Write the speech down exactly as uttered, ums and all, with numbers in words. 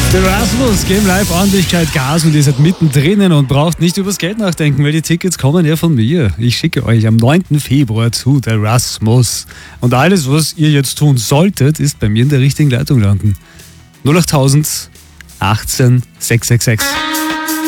Der Rasmus, geben live ordentlichkeit Gas und ihr seid mittendrin und braucht nicht übers Geld nachdenken, weil die Tickets kommen ja von mir. Ich schicke euch am neunten Februar zu der Rasmus. Und alles, was ihr jetzt tun solltet, ist bei mir in der richtigen Leitung landen. null acht tausend achtzehn sechshundertsechsundsechzig.